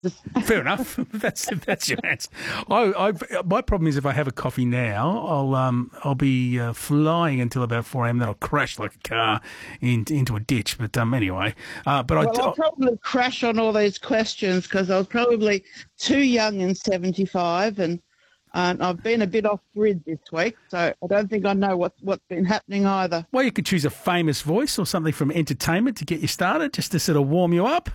Fair enough. That's your answer. My problem is if I have a coffee now, I'll be flying until about 4 a.m. Then I'll crash like a car into a ditch. But anyway, I'll probably crash on all these questions because I was probably too young in '75, and I've been a bit off grid this week, so I don't think I know what's been happening either. Well, you could choose a famous voice or something from entertainment to get you started, just to sort of warm you up.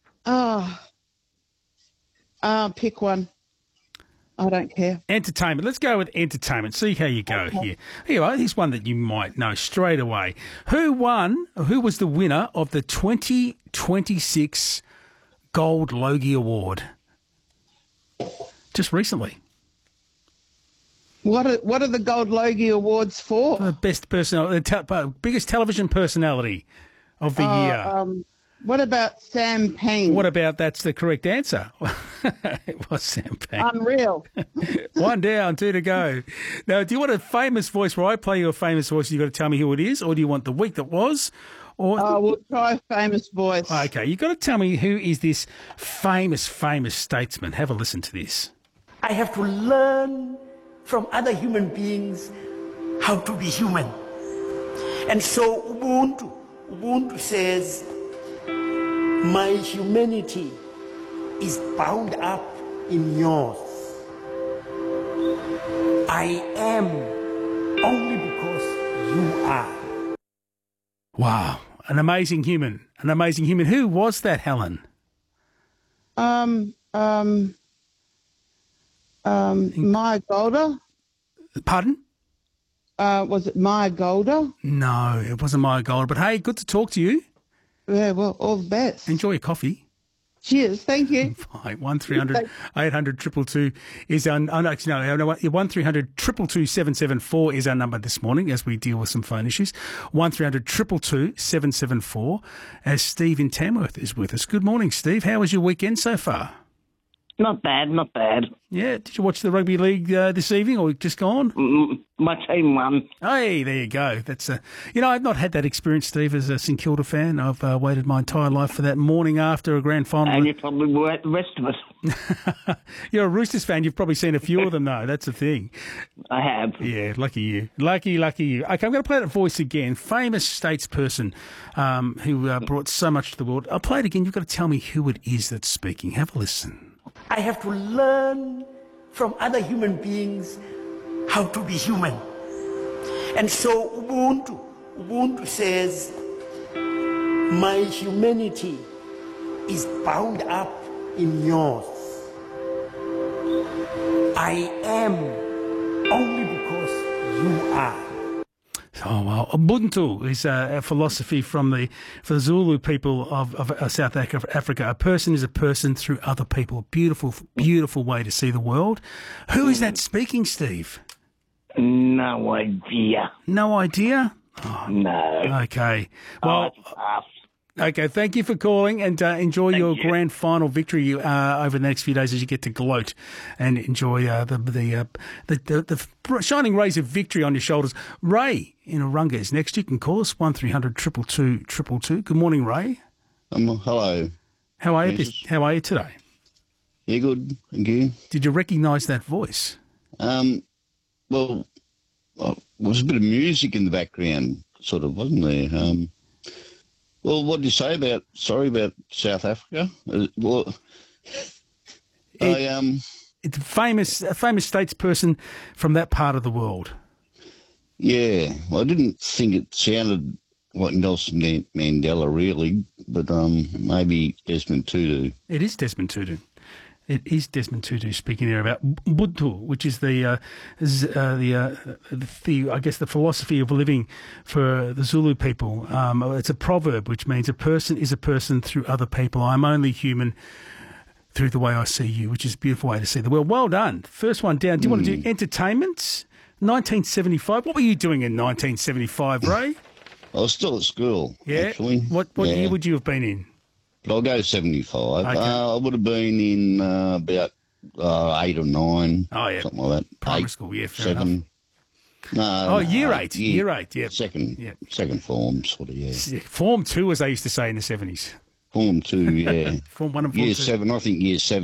Pick one. I don't care. Entertainment. Let's go with entertainment. See how you go here. Here you are. Here's one that you might know straight away. Who was the winner of the 2026 Gold Logie Award? Just recently. What are the Gold Logie Awards for? The best biggest television personality of the year. What about Sam Payne? What about that's the correct answer? It was Sam Payne. Unreal. 1 down, 2 to go. Now, do you want a famous voice where I play you a famous voice and you've got to tell me who it is, or do you want the week that was? Or we'll try famous voice. Okay, you've got to tell me who is this famous statesman. Have a listen to this. I have to learn from other human beings how to be human. And so Ubuntu says, my humanity is bound up in yours. I am only because you are. Wow, an amazing human. Who was that, Helen? Maya Golder. Pardon? Was it Maya Golder? No, it wasn't Maya Golder. But hey, good to talk to you. Yeah, well, all the best. Enjoy your coffee. Cheers, thank you. 1300 800 222 is our... Oh, no, actually, no, 1300 222 774 is our number this morning as we deal with some phone issues. 1300 222 774 as Steve in Tamworth is with us. Good morning, Steve. How was your weekend so far? Not bad. Yeah, did you watch the rugby league this evening or just gone? My team won. Hey, there you go. That's I've not had that experience, Steve, as a St Kilda fan. I've waited my entire life for that morning after a grand final. And you probably were at the rest of us. You're a Roosters fan. You've probably seen a few of them, though. That's the thing. I have. Yeah, lucky you. Lucky you. Okay, I'm going to play that voice again. Famous statesperson who brought so much to the world. I'll play it again. You've got to tell me who it is that's speaking. Have a listen. I have to learn from other human beings how to be human. And so Ubuntu says, my humanity is bound up in yours. I am only because you are. Oh, well, Ubuntu is a philosophy for the Zulu people of South Africa. A person is a person through other people. Beautiful, beautiful way to see the world. Who is that speaking, Steve? No idea. No idea? Oh, no. Okay. Well, okay, thank you for calling and enjoy your grand final victory over the next few days as you get to gloat and enjoy the shining rays of victory on your shoulders. Ray in Urunga is next. You can call us 1300 222 222. Good morning, Ray. Hello. How are you? How are you today? Yeah, good. Thank you. Did you recognise that voice? Well, there was a bit of music in the background, sort of, wasn't there? Well, what did you say about South Africa? It's a famous statesperson from that part of the world. Yeah, well, I didn't think it sounded like Nelson Mandela, really, but maybe Desmond Tutu. It is Desmond Tutu. It is Desmond Tutu speaking there about Ubuntu, which is the I guess the philosophy of living for the Zulu people. It's a proverb which means a person is a person through other people. I'm only human through the way I see you, which is a beautiful way to see the world. Well done. First one down. Do you want to do entertainment? 1975. What were you doing in 1975, Ray? I was still at school, actually. What year would you have been in? But I'll go 75. Okay. I would have been in about 8 or 9, something like that. Primary school, yeah, fair 7. enough. No, year 8, yeah. Second form, sort of, yeah. Form 2, as they used to say in the 70s. Form 2, yeah. Form 1 and Form Year 2. 7, I think year 7